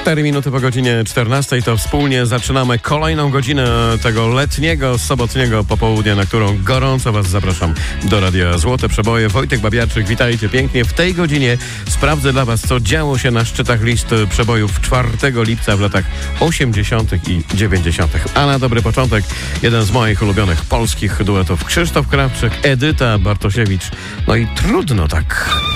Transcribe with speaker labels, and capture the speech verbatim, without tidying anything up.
Speaker 1: cztery minuty po godzinie czternastej to wspólnie zaczynamy kolejną godzinę tego letniego, sobotniego popołudnia, na którą gorąco Was zapraszam do Radia Złote Przeboje. Wojtek Babiarczyk, witajcie pięknie. W tej godzinie sprawdzę dla Was, co działo się na szczytach list przebojów czwartego lipca w latach osiemdziesiątych i dziewięćdziesiątych. A na dobry początek jeden z moich ulubionych polskich duetów: Krzysztof Krawczyk, Edyta Bartosiewicz. No i trudno tak.